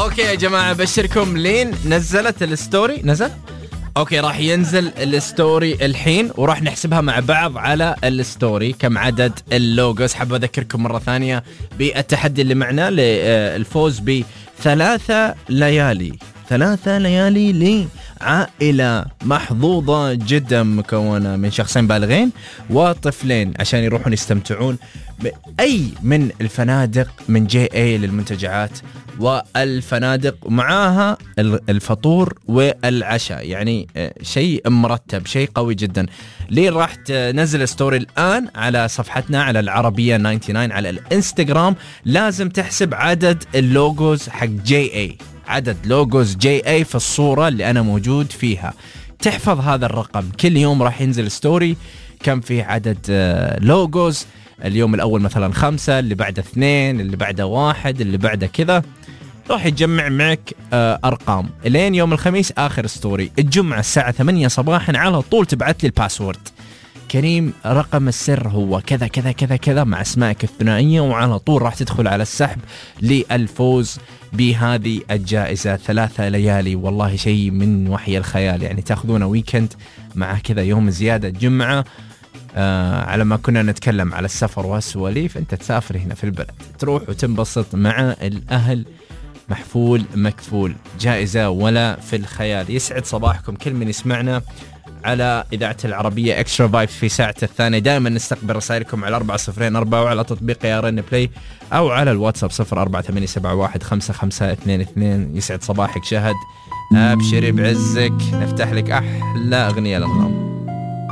اوكي يا جماعة بشركم لين نزلت الستوري نزل. اوكي راح ينزل الستوري الحين وراح نحسبها مع بعض على الستوري كم عدد اللوجوز. حاب اذكركم مرة ثانية بالتحدي اللي معنا للفوز ب3 ليالي لعائلة محظوظة جدا مكونة من شخصين بالغين وطفلين عشان يروحون يستمتعون بأي من الفنادق من JA للمنتجعات والفنادق معاها الفطور والعشاء. يعني شيء مرتب شيء قوي جدا. ليه راح تنزل ستوري الآن على صفحتنا على العربية 99 على الانستغرام. لازم تحسب عدد اللوجوز حق JA عدد لوجوز JA في الصورة اللي أنا موجود فيها. تحفظ هذا الرقم كل يوم راح ينزل ستوري كم فيه عدد لوجوز. اليوم الأول مثلا 5، اللي بعده 2، اللي بعده 1، اللي بعده كذا. راح يجمع معك أرقام لين يوم الخميس آخر ستوري. الجمعة الساعة 8 صباحا على طول تبعت لي الباسورد كريم رقم السر هو كذا كذا كذا كذا مع اسمائك الثنائية، وعلى طول راح تدخل على السحب للفوز بهذه الجائزة 3 ليالي. والله شيء من وحي الخيال. يعني تأخذون ويكند مع كذا يوم زيادة جمعة. على ما كنا نتكلم على السفر والسواليف، انت تسافر هنا في البلد تروح وتنبسط مع الأهل. محفول مكفول جائزة ولا في الخيال. يسعد صباحكم كل من يسمعنا على إذاعة العربية إكسترا فايبس في ساعة الثانية. دائما نستقبل رسائلكم على 4004 وعلى تطبيق يارن بلاي أو على الواتساب 0487715522. يسعد صباحك شهد، أبشري بعزك، نفتح لك أحلى أغنية الأنغام.